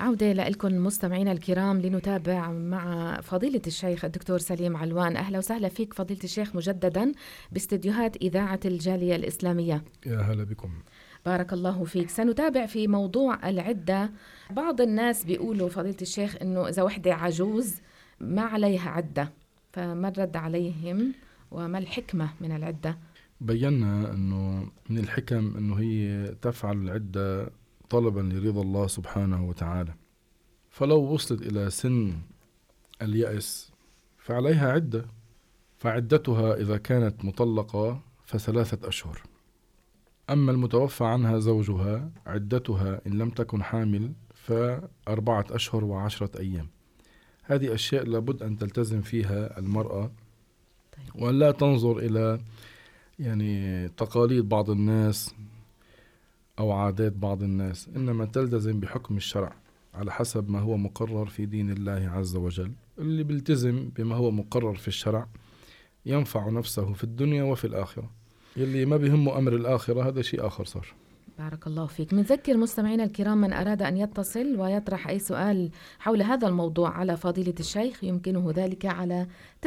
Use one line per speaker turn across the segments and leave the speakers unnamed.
عودة لكم مستمعينا الكرام لنتابع مع فضيلة الشيخ الدكتور سليم علوان. أهلا وسهلا فيك فضيلة الشيخ مجددا باستديوهات إذاعة الجالية الإسلامية.
يا هلا بكم.
بارك الله فيك. سنتابع في موضوع العدة. بعض الناس بيقولوا فضيلة الشيخ إنه إذا وحدة عجوز ما عليها عدة، فما الرد عليهم وما الحكمة من العدة؟
بينا أنه من الحكم أنه هي تفعل العدة طلبا لرضا الله سبحانه وتعالى، فلو وصلت إلى سن اليأس فعليها عدة، فعدتها إذا كانت مطلقة ف3 أشهر. أما المتوفى عنها زوجها عدتها إن لم تكن حامل ف4 أشهر و10 أيام. هذه أشياء لابد أن تلتزم فيها المرأة، وأن لا تنظر إلى تقاليد بعض الناس أو عادات بعض الناس، إنما تلتزم بحكم الشرع على حسب ما هو مقرر في دين الله عز وجل. اللي بيلتزم بما هو مقرر في الشرع ينفع نفسه في الدنيا وفي الآخرة. اللي ما بيهمه أمر الآخرة هذا شيء آخر صار.
بارك الله فيك. منذكر مستمعينا الكرام من أراد أن يتصل ويطرح أي سؤال حول هذا الموضوع على فضيلة الشيخ يمكنه ذلك على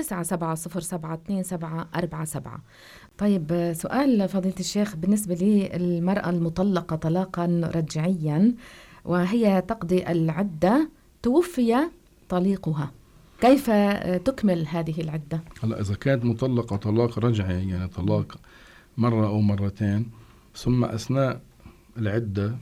97072747. طيب، سؤال فضيلة الشيخ بالنسبة للمرأة المطلقة طلاقا رجعيا وهي تقضي العدة، توفي طليقها، كيف تكمل هذه العدة؟
هلا إذا كانت مطلقة طلاق رجعي، يعني طلاق مرة أو مرتين، ثم أثناء العدة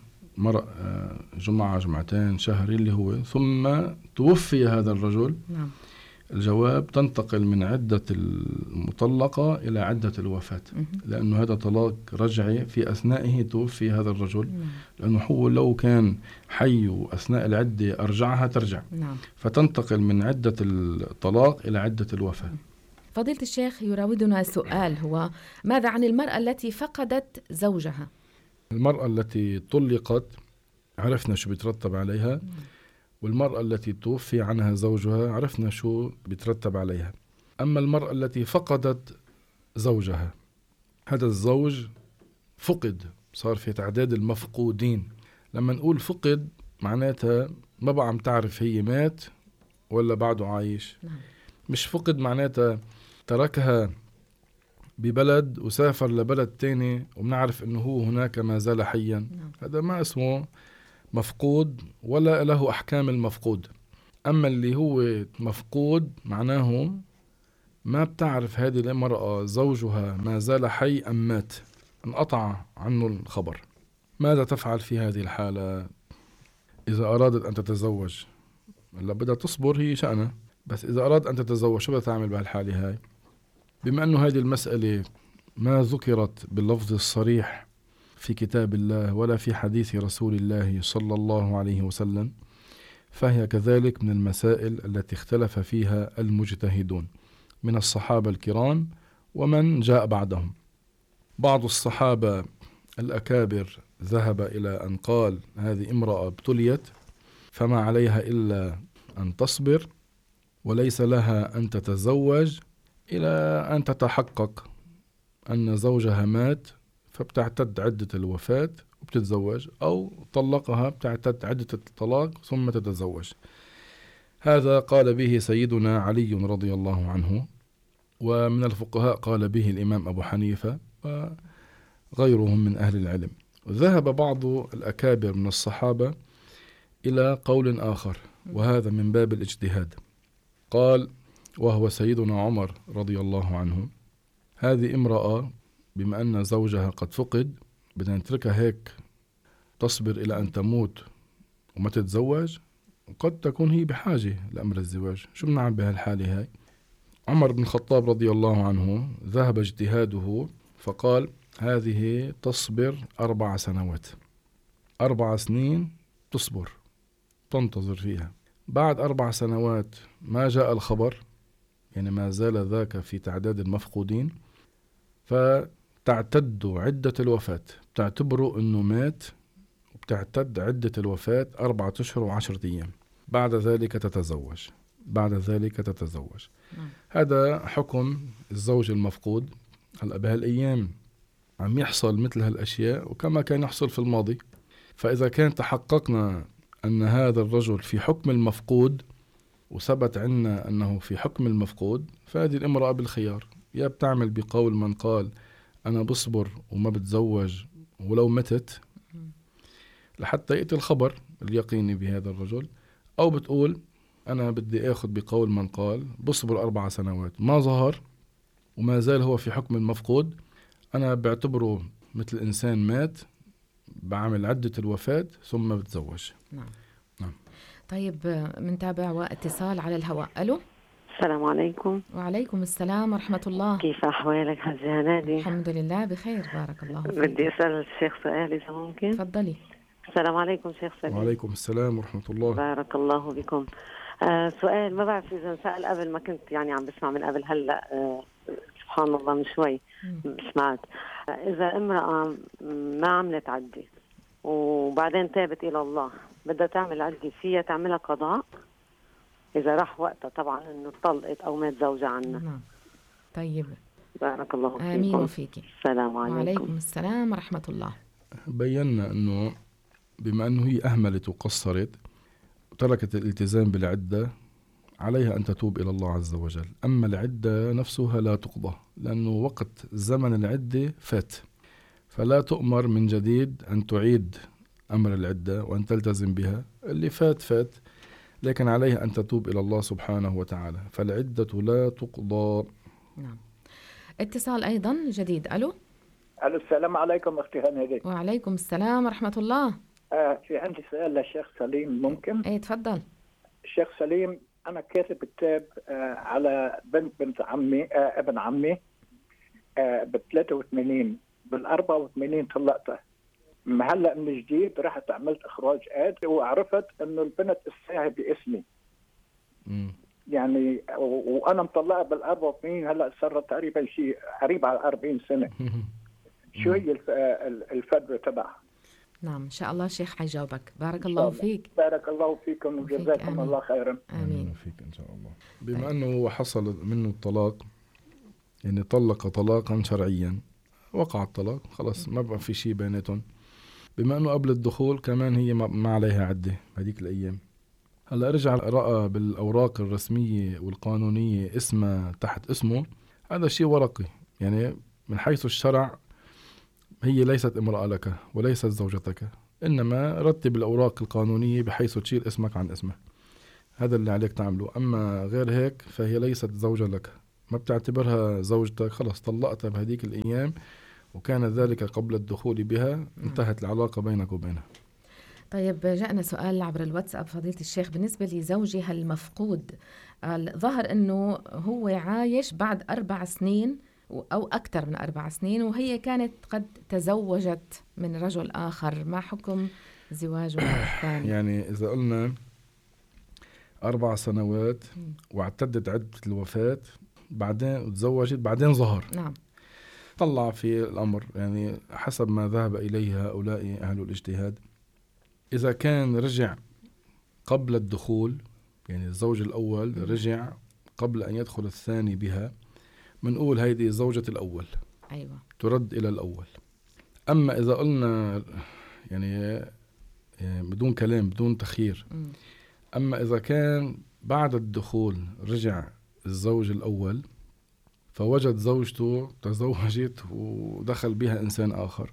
جمعة جمعتين شهر اللي هو ثم توفي هذا الرجل،
نعم.
الجواب تنتقل من عدة المطلقة إلى عدة الوفاة، لأنه هذا طلاق رجعي في أثنائه توفي هذا الرجل. لأنه هو لو كان حي وأثناء العدة أرجعها ترجع،
نعم.
فتنتقل من عدة الطلاق إلى عدة الوفاة.
فضيلة الشيخ يراودنا سؤال، هو ماذا عن المرأة التي فقدت زوجها؟
المرأة التي طلقت عرفنا شو بيترتب عليها، والمرأة التي توفي عنها زوجها عرفنا شو بيترتب عليها. أما المرأة التي فقدت زوجها، هذا الزوج فقد، صار في تعداد المفقودين. لما نقول فقد معناتها ما بقى عم تعرف هي مات ولا بعده عايش. مش فقد معناتها تركها ببلد وسافر لبلد تاني وبنعرف انه هو هناك ما زال حيا. هذا ما اسمه مفقود ولا له احكام المفقود. اما اللي هو مفقود معناه ما بتعرف هذه المرأة زوجها ما زال حي ام مات، انقطع عنه الخبر. ماذا تفعل في هذه الحالة؟ اذا ارادت ان تتزوج هلا بدها تصبر، هي شأنها، بس اذا اراد ان تتزوج شو بدها تعمل بهالحالة هاي؟ بما أنه هذه المسألة ما ذكرت باللفظ الصريح في كتاب الله ولا في حديث رسول الله صلى الله عليه وسلم، فهي كذلك من المسائل التي اختلف فيها المجتهدون من الصحابة الكرام ومن جاء بعدهم. بعض الصحابة الأكابر ذهب إلى أن قال هذه امرأة ابتليت فما عليها إلا أن تصبر وليس لها أن تتزوج إلى أن تتحقق أن زوجها مات، فبتعتد عدة الوفاة وبتتزوج، أو طلقها بتعتد عدة الطلاق ثم تتزوج. هذا قال به سيدنا علي رضي الله عنه، ومن الفقهاء قال به الإمام أبو حنيفة وغيرهم من أهل العلم. ذهب بعض الأكابر من الصحابة إلى قول آخر، وهذا من باب الاجتهاد. قال وهو سيدنا عمر رضي الله عنه: هذه امرأة بما أن زوجها قد فقد بدنا نتركها هيك تصبر إلى أن تموت وما تتزوج، وقد تكون هي بحاجة لأمر الزواج، شو بنعمل بهالحالة هاي؟ عمر بن الخطاب رضي الله عنه ذهب اجتهاده فقال هذه تصبر 4 سنوات، 4 سنين تصبر تنتظر فيها. بعد 4 سنوات ما جاء الخبر، يعني ما زال ذاك في تعداد المفقودين، فتعتد عدة الوفاة، بتعتبروا أنه مات وبتعتد عدة الوفاة 4 أشهر و10 أيام. بعد ذلك تتزوج، بعد ذلك تتزوج. هذا حكم الزوج المفقود. هلأ بهالأيام عم يحصل مثل هالأشياء وكما كان يحصل في الماضي. فإذا كان تحققنا أن هذا الرجل في حكم المفقود، وثبت عنا أنه في حكم المفقود، فهذه الامرأة بالخيار، يا بتعمل بقول من قال أنا بصبر وما بتزوج ولو متت لحتى يأتي الخبر اليقيني بهذا الرجل، أو بتقول أنا بدي أخذ بقول من قال بصبر 4 سنوات ما ظهر وما زال هو في حكم المفقود، أنا بعتبره مثل إنسان مات، بعمل عدة الوفاة ثم بتزوج.
نعم.
نعم.
طيب منتابع واتصال على الهواء. ألو.
السلام عليكم.
وعليكم السلام ورحمة الله.
كيف أحوالك حجة هنادي؟
الحمد لله بخير بارك الله فيك.
بدي أسأل الشيخ سؤال إذا ممكن.
تفضلي.
السلام عليكم شيخ سليم.
وعليكم السلام ورحمة الله.
بارك الله بكم. سؤال ما بعرف إذا سأل قبل، ما كنت يعني عم بسمع من قبل، هلأ سبحان الله من شوي سمعت. إذا امرأة ما عملت عدة وبعدين تابت إلى الله بدها تعمل عدة، فيها تعملها قضاء إذا راح وقتها طبعا إنه طلقت أو مات زوجها عنها؟
نعم. طيب
بارك الله فيكم.
آمين وفيكي.
السلام عليكم.
وعليكم السلام ورحمة الله.
بينا أنه بما أنه هي أهملت وقصرت وتركت الالتزام بالعدة، عليها أن تتوب إلى الله عز وجل. أما العدة نفسها لا تقضى، لأنه وقت زمن العدة فات، فلا تؤمر من جديد أن تعيد أمر العدة وأن تلتزم بها. اللي فات فات، لكن عليها أن تتوب إلى الله سبحانه وتعالى، فالعدة لا تقضى.
نعم. اتصال أيضا جديد. ألو.
ألو السلام عليكم أختي هنادي.
وعليكم السلام ورحمة الله.
في عندي سؤال للشيخ سليم ممكن؟
ايه تفضل.
الشيخ سليم، أنا كاتب كتاب على بنت عمي، ابن عمي ب 83، بال 84 طلقتها. هلا من جديد رحت عملت إخراج وعرفت إنه البنت الساعة باسمي. يعني وأنا مطلقة بال 84، هلا صار تقريبا شيء قريب على 40 سنة. شو هي الفتوى تبعها؟
نعم إن شاء الله الشيخ حيجاوبك. بارك الله فيك.
بارك الله فيكم وجزاكم الله خيرا.
آمين
فيك إن شاء الله. بما أنه حصل منه الطلاق، يعني طلق طلاقا شرعيا، وقع الطلاق خلاص ما بقى في شيء بيناتهم. بما أنه قبل الدخول كمان هي ما عليها عدة هذيك الأيام، هلا رجع رأى بالأوراق الرسمية والقانونية اسمه تحت اسمه، هذا شيء ورقي، يعني من حيث الشرع هي ليست امرأة لك وليست زوجتك، إنما رتب الأوراق القانونية بحيث تشيل اسمك عن اسمه، هذا اللي عليك تعمله. أما غير هيك فهي ليست زوجة لك، ما بتعتبرها زوجتك، خلص طلقتها بهديك الأيام وكان ذلك قبل الدخول بها، انتهت العلاقة بينك وبينها.
طيب جاءنا سؤال عبر الواتساب فضيلة الشيخ، بالنسبة لزوجها المفقود، ظهر أنه هو عايش بعد 4 سنين أو أكثر من 4 سنين، وهي كانت قد تزوجت من رجل آخر، ما حكم زواجها الثاني؟
يعني إذا قلنا 4 سنوات واعتدت عدة الوفاة، بعدين تزوجت، بعدين ظهر.
نعم.
طلع في الأمر، يعني حسب ما ذهب إليه هؤلاء أهل الاجتهاد. إذا كان رجع قبل الدخول، يعني الزوج الأول رجع قبل أن يدخل الثاني بها، منقول هيدي زوجة الأول.
أيوة.
ترد إلى الأول. أما إذا قلنا يعني بدون كلام بدون تخيير، أما إذا كان بعد الدخول رجع الزوج الأول فوجد زوجته تزوجت ودخل بها إنسان آخر،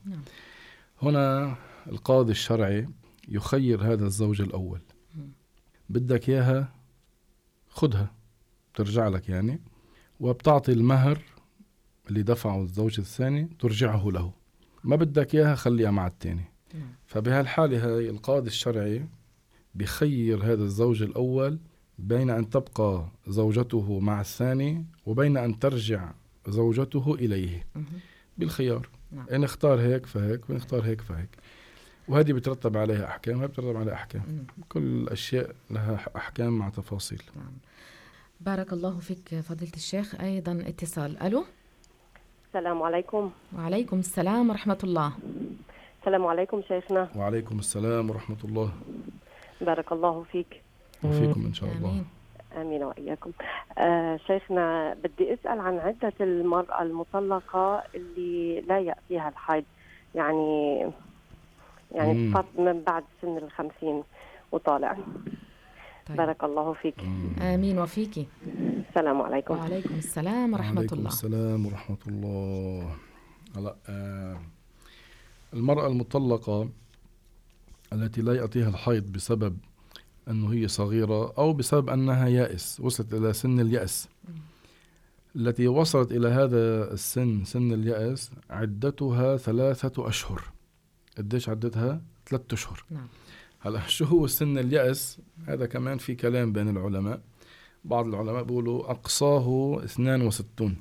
هنا القاضي الشرعي يخير هذا الزوج الأول، بدك إياها خدها ترجع لك يعني، وبتعطي المهر اللي دفعه الزوج الثاني ترجعه له، ما بدك إياها خليها مع الثاني. فبهالحالة هاي القاضي الشرعي بيخير هذا الزوج الأول بين أن تبقى زوجته مع الثاني وبين أن ترجع زوجته إليه بالخيار. إن اختار هيك فهيك، وإن اختار هيك فهيك، وهذه بترتب عليها أحكام، وهي بترتب عليها أحكام. كل الأشياء لها أحكام مع تفاصيل.
بارك الله فيك فضيلة الشيخ. أيضا اتصال. ألو.
السلام عليكم.
وعليكم السلام ورحمة الله.
السلام عليكم شيخنا.
وعليكم السلام ورحمة الله.
بارك الله فيك
وفيكم إن شاء الله.
آمين وإياكم. شيخنا بدي أسأل عن عدة المرأة المطلقة اللي لا يأتيها الحيض، يعني من بعد سن 50، وطالع.
طيب.
بارك الله فيك.
آمين وفيكي.
السلام عليكم.
وعليكم السلام ورحمة
وعليكم
الله.
السلام ورحمة الله. هلا المرأة المطلقة التي لا يأتيها الحيض بسبب أنه هي صغيرة أو بسبب أنها يائس، وصلت إلى سن اليأس، التي وصلت إلى هذا السن، سن اليأس، عدتها 3 أشهر. قديش عدتها؟ 3 أشهر.
نعم.
هلا شو هو سن اليأس؟ هذا كمان في كلام بين العلماء. بعض العلماء بيقولوا أقصاه 62.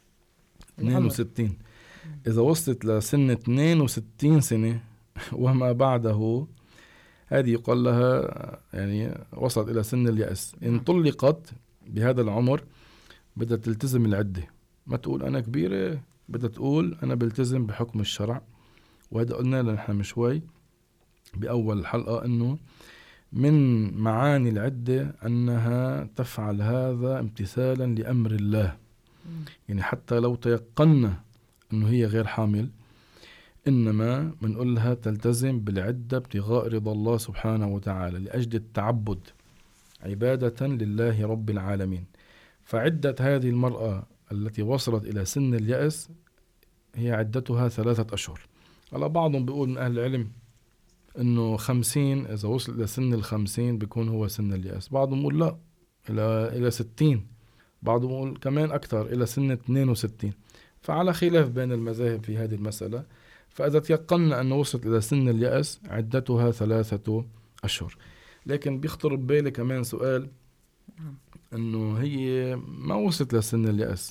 إذا وصلت لسن 62 سنة وما بعده، هذه يقال لها يعني وصلت إلى سن اليأس. إن طلقت بهذا العمر بدها تلتزم العدة، ما تقول أنا كبيرة، بدها تقول أنا بلتزم بحكم الشرع. وهذا قلنا لنحن من شوي بأول الحلقة أنه من معاني العدة أنها تفعل هذا امتثالا لأمر الله. يعني حتى لو تيقنا أنه هي غير حامل، إنما بنقول لها تلتزم بالعدة ابتغاء رضا الله سبحانه وتعالى لأجل التعبد عبادة لله رب العالمين. فعدة هذه المرأة التي وصلت إلى سن اليأس هي عدتها 3 أشهر. على بعضهم بيقول من أهل العلم إنه 50، إذا وصل إلى سن 50 بيكون هو سن اليأس. بعضهم يقول لا، إلى 60، بعضهم يقول كمان أكثر إلى سن 62. فعلى خلاف بين المذاهب في هذه المسألة. فإذا تيقنا أنه وصلت إلى سن اليأس عدتها 3 أشهر. لكن بيخطر ببالي كمان سؤال، أنه هي ما وصلت لسن اليأس،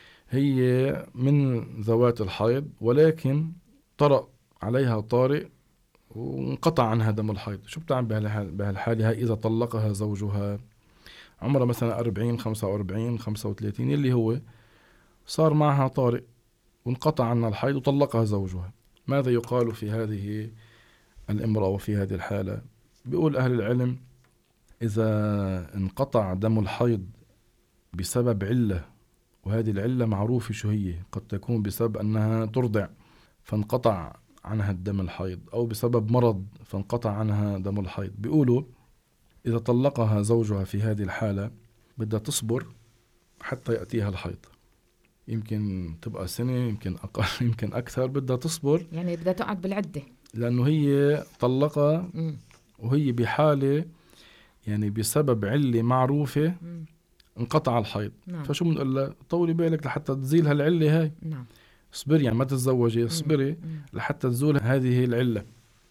هي من ذوات الحيض ولكن طرأ عليها طارئ وانقطع عنها دم الحيض. شو بتعمل بهالحالة هاي إذا طلقها زوجها؟ عمرها مثلا 40 45 35، اللي هو صار معها طارئ وانقطع عنها الحيض وطلقها زوجها. ماذا يقال في هذه الامرأة وفي هذه الحالة؟ بيقول أهل العلم إذا انقطع دم الحيض بسبب علة، وهذه العلة معروفة شو هي، قد تكون بسبب أنها ترضع فانقطع عنها الدم الحيض، أو بسبب مرض فانقطع عنها دم الحيض. بيقولوا إذا طلقها زوجها في هذه الحالة بدها تصبر حتى يأتيها الحيض. يمكن تبقى سنة، يمكن أقل، يمكن أكثر، بدها تصبر.
يعني بدها تقعد بالعدة،
لأنه هي طلقها وهي بحالة يعني بسبب علة معروفة انقطع الحيض.
نعم.
فشو بنقول لها؟ طولي بالك لحتى تزيل هالعلة هاي.
نعم.
اصبري، يعني ما تتزوجي، اصبري لحتى تزول هذه العلة،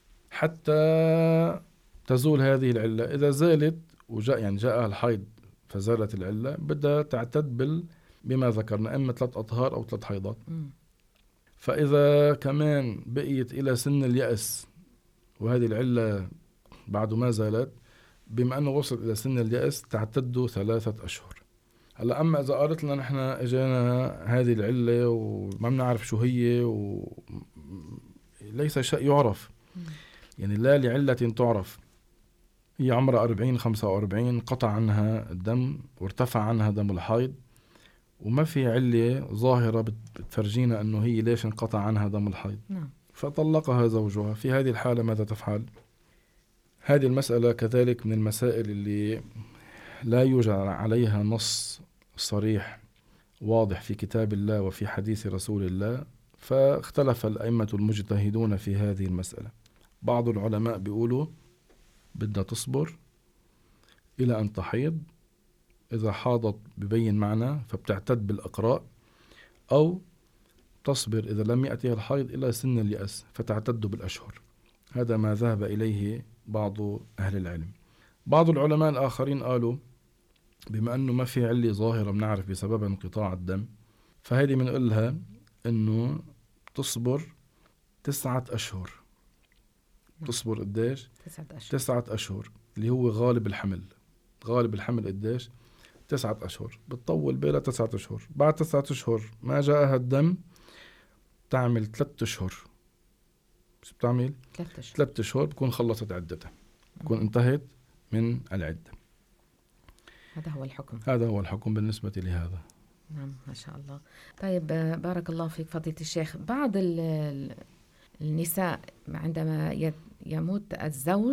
حتى تزول هذه العلة. إذا زالت وجاء جاء الحيض فزالت العلة، بدها تعتد بما ذكرنا، إما 3 أطهار أو 3 حيضات. فإذا كمان بقيت إلى سن اليأس وهذه العلة بعد ما زالت، بما أنه وصل إلى سن اليأس تعتد 3 أشهر. هلا أما إذا قالت لنا نحن إجانا هذه العلة وما بنعرف شو هي ليس شيء يعرف، يعني لا لعلة تعرف، هي عمرها 40 45 قطع عنها الدم وارتفع عنها دم الحيض وما في علة ظاهرة بتفرجينا أنه هي ليش انقطع عنها دم الحيض. فطلقها زوجها. في هذه الحالة ماذا تفعل؟ هذه المسألة كذلك من المسائل اللي لا يوجد عليها نص صريح واضح في كتاب الله وفي حديث رسول الله، فاختلف الأئمة المجتهدون في هذه المسألة. بعض العلماء بيقولوا بدها تصبر إلى أن تحيض، إذا حاضت ببين معنى فبتعتد بالأقراء، أو تصبر إذا لم يأتيها الحيض إلى سن اليأس فتعتد بالأشهر. هذا ما ذهب إليه بعض أهل العلم. بعض العلماء الآخرين قالوا بما أنه ما في علة ظاهرة بنعرف بسبب انقطاع الدم، فهذه بنقول لها أنه تصبر 9 أشهر. تصبر قديش؟ 9 أشهر اللي هو غالب الحمل. غالب الحمل قديش؟ 9 أشهر. بتطول بلا 9 أشهر. بعد 9 أشهر ما جاءها الدم تعمل 3 أشهر. شو بتعمل؟ 3 أشهر بكون خلصت عدتها، بكون انتهت من العدة.
هذا هو الحكم. هذا
هو الحكم بالنسبة لهذا.
نعم، ما شاء الله. طيب بارك الله فيك فضيلة الشيخ. بعض النساء عندما يموت الزوج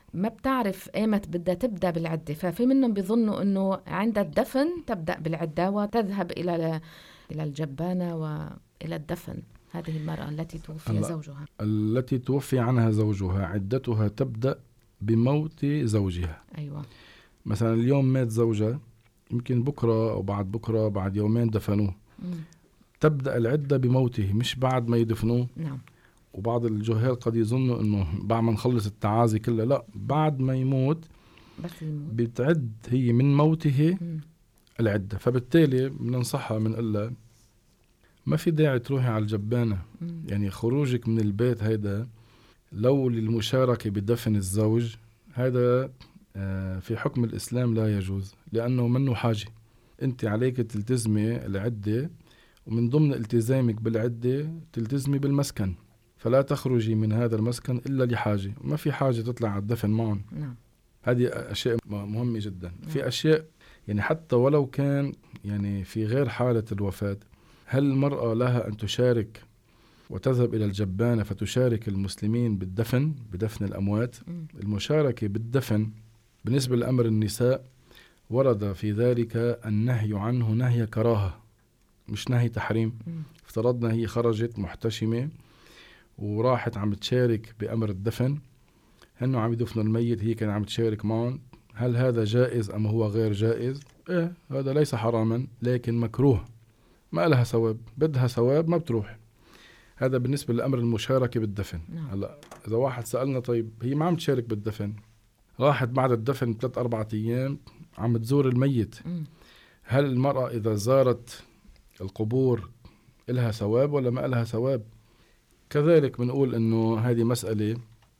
ما بتعرف ايمت بدها تبدأ بالعدة، ففي منهم بيظنوا انه عند الدفن تبدأ بالعدة وتذهب الى الجبانة والى الدفن. هذه المرأة التي توفي زوجها،
التي توفي عنها زوجها عدتها تبدأ بموت زوجها.
أيوة.
مثلا اليوم مات زوجها، يمكن بكرة أو بعد بكرة بعد يومين دفنوه، تبدأ العدة بموته مش بعد ما يدفنوه.
نعم.
وبعض الجهال قد يظنوا أنه بعد ما نخلص التعازي كلها، لا، بعد ما يموت
بس يموت
بتعد هي من موته العدة. فبالتالي بننصحها من الله ما في داعي تروحي على الجبانة. يعني خروجك من البيت هيدا لو للمشاركة بدفن الزوج، هذا في حكم الإسلام لا يجوز، لأنه منه حاجة. أنت عليك تلتزمي العدة، ومن ضمن التزامك بالعدة تلتزمي بالمسكن، فلا تخرجي من هذا المسكن إلا لحاجة. ما في حاجة تطلع على الدفن معهم.
نعم.
هذه أشياء مهمة جدا. في أشياء يعني حتى ولو كان يعني في غير حالة الوفاة، هل المرأة لها أن تشارك وتذهب إلى الجبانة فتشارك المسلمين بدفن الأموات؟ المشاركة بالدفن بالنسبة لأمر النساء ورد في ذلك النهي عنه نهي كراهة مش نهي تحريم. افترضنا هي خرجت محتشمة وراحت عم تشارك بأمر الدفن، هنو عم يدفنوا الميت، هي كان عم تشارك معهم، هل هذا جائز أم هو غير جائز؟ هذا ليس حراما لكن مكروه، ما لها ثواب، بدها ثواب ما بتروح. هذا بالنسبة لأمر المشاركة بالدفن. هلا إذا واحد سألنا طيب هي ما عم تشارك بالدفن، راحت بعد الدفن 3-4 أيام عم تزور الميت، هل المرأة إذا زارت القبور إلها ثواب ولا ما إلها ثواب؟ كذلك بنقول إنه هذه مسألة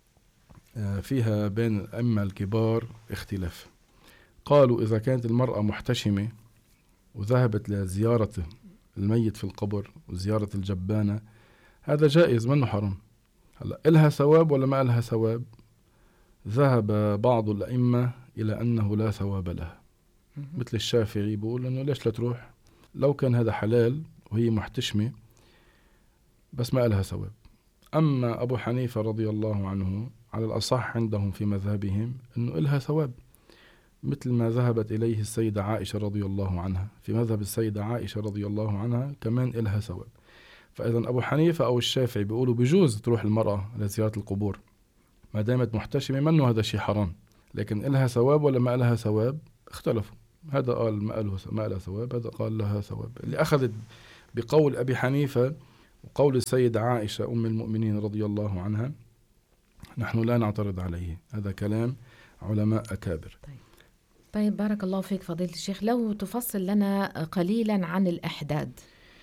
فيها بين الأئمة الكبار اختلاف. قالوا إذا كانت المرأة محتشمة وذهبت لزيارة الميت في القبر وزيارة الجبانة، هذا جائز منه حرام. هلا إلها ثواب ولا ما إلها ثواب؟ ذهب بعض الأئمة إلى أنه لا ثواب لها، مثل الشافعي بيقول أنه ليش لا تروح، لو كان هذا حلال وهي محتشمة بس ما إلها ثواب. أما أبو حنيفة رضي الله عنه على الأصح عندهم في مذهبهم أنه إلها ثواب، مثل ما ذهبت إليه السيدة عائشة رضي الله عنها. في مذهب السيدة عائشة رضي الله عنها كمان إلها ثواب. فإذا أبو حنيفة أو الشافعي بيقولوا بجوز تروح المرأة لزيارة القبور ما دامت محتشمة، منه هذا شيء حرام، لكن إلها ثواب ولا ما إلها ثواب اختلفوا. هذا قال ما لها ثواب، هذا قال لها ثواب. اللي أخذت بقول أبي حنيفة وقول السيدة عائشة أم المؤمنين رضي الله عنها نحن لا نعترض عليه، هذا كلام علماء أكابر.
طيب بارك الله فيك فضيلة الشيخ، لو تفصل لنا قليلا عن الإحداد.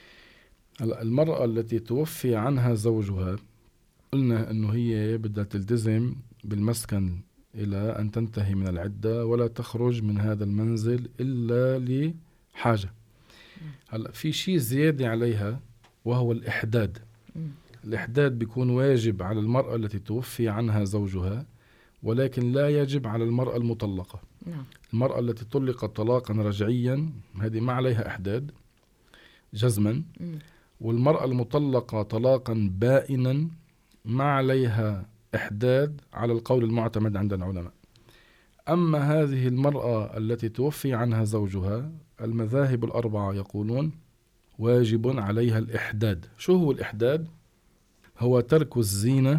المرأة التي توفي عنها زوجها قلنا أنه هي بدها تلتزم بالمسكن إلى أن تنتهي من العدة ولا تخرج من هذا المنزل إلا لحاجة. هلا في شيء زيادة عليها وهو الإحداد. الإحداد بيكون واجب على المرأة التي توفي عنها زوجها، ولكن لا يجب على المرأة المطلقة. المرأة التي طلقت طلاقا رجعيا هذه ما عليها إحداد جزما، والمرأة المطلقة طلاقا بائنا ما عليها إحداد على القول المعتمد عند العلماء. أما هذه المرأة التي توفي عنها زوجها، المذاهب الأربعة يقولون واجب عليها الإحداد. شو هو الإحداد؟ هو ترك الزينة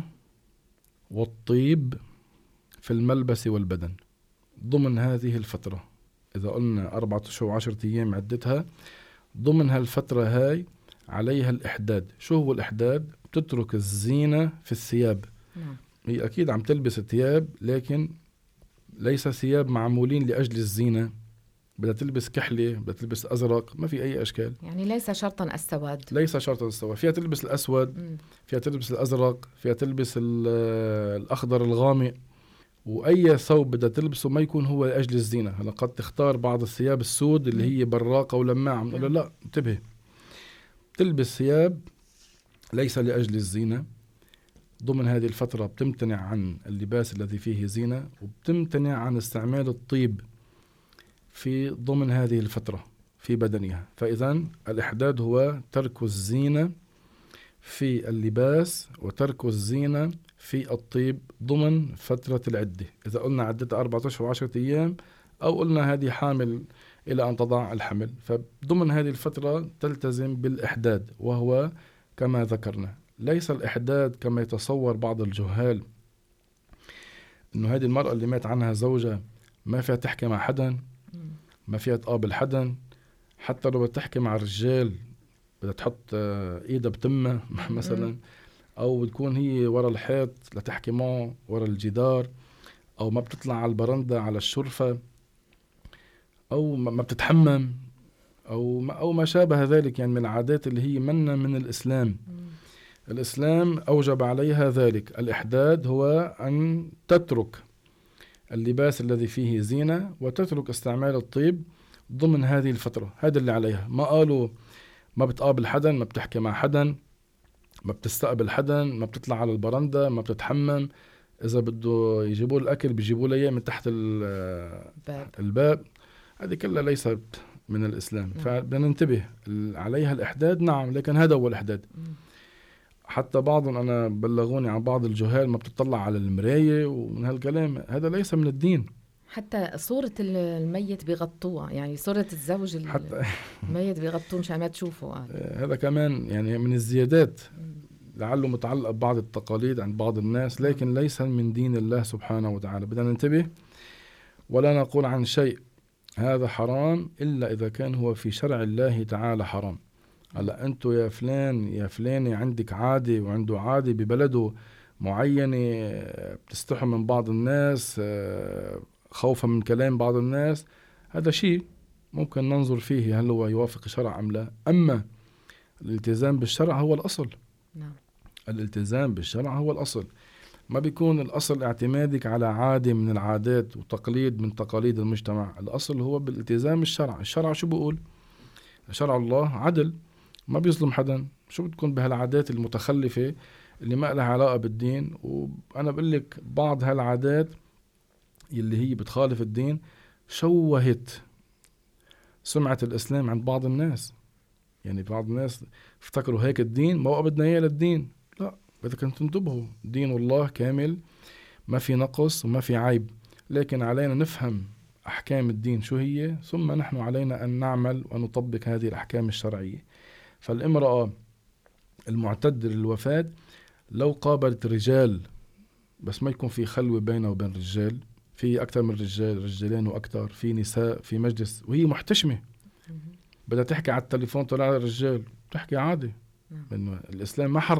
والطيب في الملبس والبدن ضمن هذه الفترة. إذا قلنا 4 أشهر و10 أيام عدتها، ضمن هالفترة هاي عليها الإحداد. شو هو الإحداد؟ تترك الزينة في الثياب. هي أكيد عم تلبس ثياب لكن ليس ثياب معمولين لأجل الزينة، بدها تلبس كحلة، بدها تلبس أزرق، ما في أي أشكال.
يعني ليس شرطا السواد،
ليس شرطا السواد، فيها تلبس الأسود، فيها تلبس الأزرق، فيها تلبس الأخضر الغامق، وأي ثوب بدها تلبسه ما يكون هو لأجل الزينة. هلا قد تختار بعض الثياب السود اللي هي براقة ولماعة، نقول لا انتبه، تلبس ثياب ليس لأجل الزينة. ضمن هذه الفترة بتمتنع عن اللباس الذي فيه زينة، وبتمتنع عن استعمال الطيب في ضمن هذه الفترة في بدنها. فإذا الإحداد هو ترك الزينة في اللباس وترك الزينة في الطيب ضمن فترة العدة. إذا قلنا عدتها 4 أشهر و10 أيام، أو قلنا هذه حامل إلى أن تضع الحمل، فضمن هذه الفترة تلتزم بالإحداد، وهو كما ذكرنا ليس الإحداد كما يتصور بعض الجهال إنه هذه المرأة اللي مات عنها زوجها ما فيها تحكي مع حدا، ما فيها تقابل حدا، حتى لو بتحكي مع الرجال بدها تحط إيدها بتمها مثلا، أو بتكون هي ورا الحيط لتحكي معه ورا الجدار، أو ما بتطلع على البرندة على الشرفة، أو ما بتتحمم، أو ما شابه ذلك، يعني من العادات اللي هي منا من الإسلام. الإسلام أوجب عليها ذلك. الإحداد هو أن تترك اللباس الذي فيه زينة وتترك استعمال الطيب ضمن هذه الفترة. هذا اللي عليها. ما قالوا ما بتقابل حدا، ما بتحكي مع حدا، ما بتستقبل حدا، ما بتطلع على البرندة، ما بتتحمم، إذا بده يجيبوا الأكل بيجيبوا له إياه من تحت الباب. هذه كلها ليست من الإسلام. فبدنا ننتبه عليها الإحداد، نعم، لكن هذا هو الإحداد. حتى بعضهم أنا بلغوني عن بعض الجهال ما بتطلع على المراية ومن هالكلام، هذا ليس من الدين.
حتى صورة الميت بيغطوها، يعني صورة الزوج الميت بيغطوه مشان ما تشوفوا.
هذا كمان يعني من الزيادات، لعله متعلق ببعض التقاليد عند بعض الناس، لكن ليس من دين الله سبحانه وتعالى. بدنا ننتبه ولا نقول عن شيء هذا حرام إلا إذا كان هو في شرع الله تعالى حرام. هلا أنتوا يا فلان يا فلانة عندك عادة وعنده عادة ببلده معينة، بتستحوا من بعض الناس خوفا من كلام بعض الناس، هذا شيء ممكن ننظر فيه هل هو يوافق الشرع أم لا. أما الالتزام بالشرع هو الأصل.
نعم.
الالتزام بالشرع هو الأصل. ما بيكون الأصل اعتمادك على عادة من العادات وتقليد من تقاليد المجتمع. الأصل هو بالالتزام بالشرع. الشرع شو بيقول؟ شرع الله عدل، ما بيظلم حدا. شو بتكون بهالعادات المتخلفة اللي ما لها علاقة بالدين؟ وأنا بقول لك بعض هالعادات اللي هي بتخالف الدين شوهت سمعة الإسلام عند بعض الناس. يعني بعض الناس افتكروا هيك الدين، ما بدنا إياه للدين. لا، بدك تنتبهوا، دين الله كامل ما في نقص وما في عيب، لكن علينا نفهم أحكام الدين شو هي، ثم نحن علينا أن نعمل ونطبق هذه الأحكام الشرعية. فالامرأة المعتدة للوفاة لو قابلت رجال، بس ما يكون في خلوة بينه وبين رجال، في أكثر من رجالين وأكثر، في نساء في مجلس وهي محتشمة، بدها تحكي على التليفون طلع الرجال تحكي عادي، لأنه الإسلام ما حرم